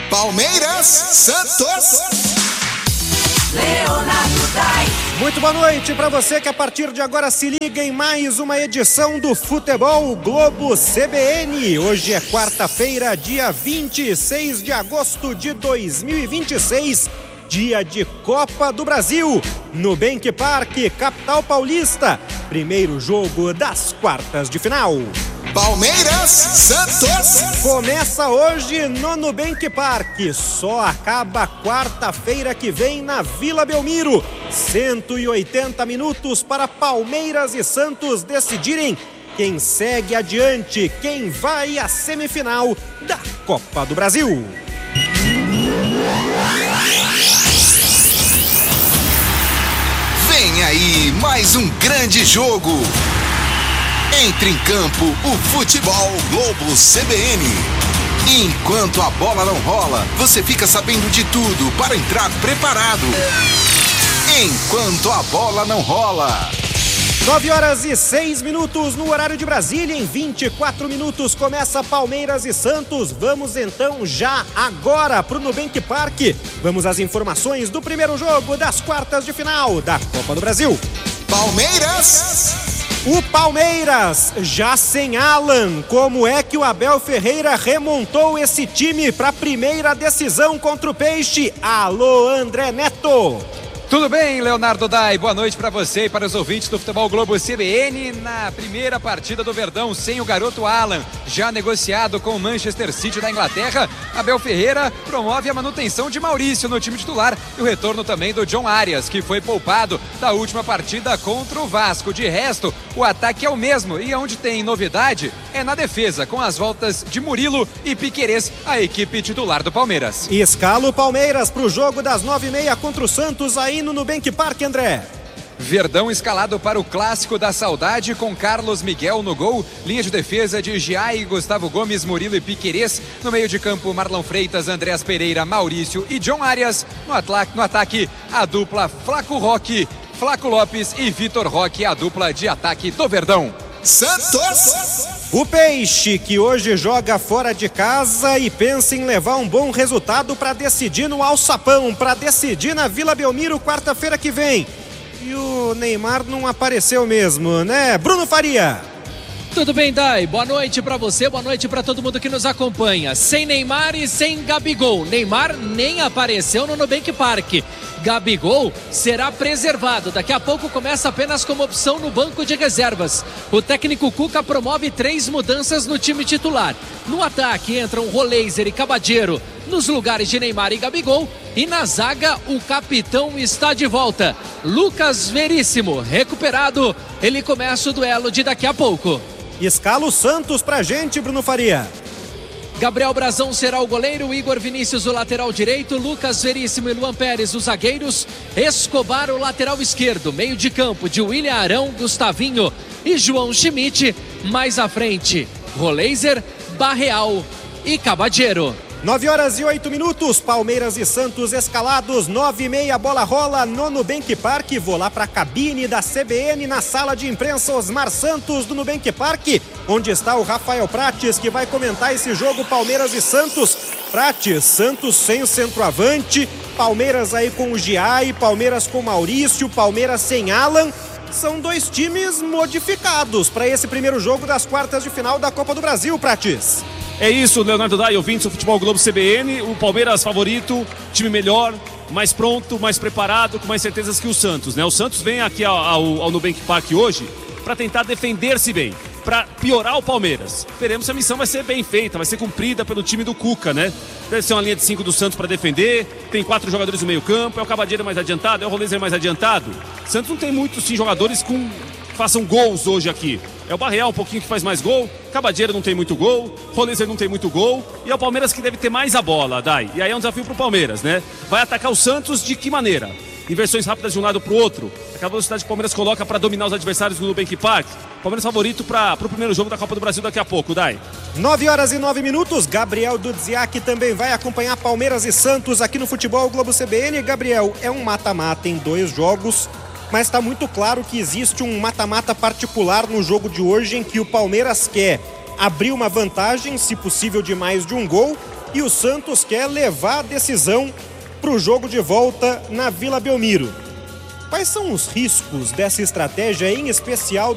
Palmeiras, Santos. Leonardo Dai. Muito boa noite para você que a partir de agora se liga em mais uma edição do Futebol Globo CBN. Hoje é quarta-feira, dia 26 de agosto de 2026, dia de Copa do Brasil, Nubank Park, capital paulista. Primeiro jogo das quartas de final. Palmeiras, Santos. Começa hoje no Nubank Park, só acaba quarta-feira que vem na Vila Belmiro. 180 minutos para Palmeiras e Santos decidirem quem segue adiante, quem vai à semifinal da Copa do Brasil. Vem aí mais um grande jogo. Entre em campo o Futebol Globo CBN. Enquanto a bola não rola, você fica sabendo de tudo para entrar preparado. Enquanto a bola não rola. 9h06 no horário de Brasília. Em 24 minutos começa Palmeiras e Santos. Vamos então já agora para o Nubank Park. Vamos às informações do primeiro jogo das quartas de final da Copa do Brasil. Palmeiras. O Palmeiras já sem Alan. Como é que o Abel Ferreira remontou esse time para a primeira decisão contra o Peixe? Alô, André Neto. Tudo bem, Leonardo Dai? Boa noite para você e para os ouvintes do Futebol Globo CBN. Na primeira partida do Verdão, sem o garoto Alan, já negociado com o Manchester City da Inglaterra, Abel Ferreira promove a manutenção de Maurício no time titular e o retorno também do John Arias, que foi poupado da última partida contra o Vasco. De resto, o ataque é o mesmo e onde tem novidade é na defesa, com as voltas de Murilo e Piquerez, a equipe titular do Palmeiras. Escala o Palmeiras para o jogo das 9h30 contra o Santos aí no Nubank Park, André. Verdão escalado para o Clássico da Saudade com Carlos Miguel no gol, linha de defesa de Giai, Gustavo Gomes, Murilo e Piquerez, no meio de campo Marlon Freitas, Andréas Pereira, Maurício e John Arias, no ataque a dupla Flaco Roque, Flaco Lopes e Vitor Roque, a dupla de ataque do Verdão. Santos. O Peixe, que hoje joga fora de casa e pensa em levar um bom resultado para decidir no Alçapão, para decidir na Vila Belmiro quarta-feira que vem. E o Neymar não apareceu mesmo, né? Bruno Faria. Tudo bem, Dai? Boa noite pra você, boa noite pra todo mundo que nos acompanha. Sem Neymar e sem Gabigol. Neymar nem apareceu no Nubank Park. Gabigol será preservado. Daqui a pouco começa apenas como opção no banco de reservas. O técnico Cuca promove 3 mudanças no time titular. No ataque entram Roleiser e Cabadeiro nos lugares de Neymar e Gabigol. E na zaga o capitão está de volta. Lucas Veríssimo, recuperado. Ele começa o duelo de daqui a pouco. Escala o Santos pra gente, Bruno Faria. Gabriel Brazão será o goleiro, Igor Vinícius o lateral direito, Lucas Veríssimo e Luan Pérez os zagueiros, Escobar o lateral esquerdo, meio de campo de William Arão, Gustavinho e João Schmidt, mais à frente Roleiser, Barreal e Cabadeiro. 9h08, Palmeiras e Santos escalados, 9h30, bola rola no Nubank Park. Vou lá para a cabine da CBN, na sala de imprensa Osmar Santos do Nubank Park, onde está o Rafael Prates, que vai comentar esse jogo Palmeiras e Santos. Prates, Santos sem o centroavante, Palmeiras aí com o Giai, Palmeiras com o Maurício, Palmeiras sem Alan. São 2 times modificados para esse primeiro jogo das quartas de final da Copa do Brasil, Prates. É isso, Leonardo Dai, ouvintes do Futebol Globo CBN, o Palmeiras favorito, time melhor, mais pronto, mais preparado, com mais certezas que o Santos, né? O Santos vem aqui ao Nubank Park hoje para tentar defender-se bem, para piorar o Palmeiras. Veremos se a missão vai ser bem feita, vai ser cumprida pelo time do Cuca, né? Deve ser uma linha de 5 do Santos para defender, tem 4 jogadores no meio campo, é o Cabadeiro mais adiantado, é o Roleiser mais adiantado. Santos não tem muitos, sim, jogadores que façam gols hoje aqui. É o Barreal um pouquinho que faz mais gol, Cabadeiro não tem muito gol, Roleiser não tem muito gol, e é o Palmeiras que deve ter mais a bola, Dai. E aí é um desafio pro Palmeiras, né? Vai atacar o Santos de que maneira? Inversões rápidas de um lado pro outro, aquela velocidade que o Palmeiras coloca para dominar os adversários no Nubank Park. Palmeiras favorito pro primeiro jogo da Copa do Brasil daqui a pouco, Dai. 9h09, Gabriel Dudziak também vai acompanhar Palmeiras e Santos aqui no Futebol Globo CBN. Gabriel, é um mata-mata em 2 jogos. Mas está muito claro que existe um mata-mata particular no jogo de hoje em que o Palmeiras quer abrir uma vantagem, se possível de mais de um gol, e o Santos quer levar a decisão para o jogo de volta na Vila Belmiro. Quais são os riscos dessa estratégia, em especial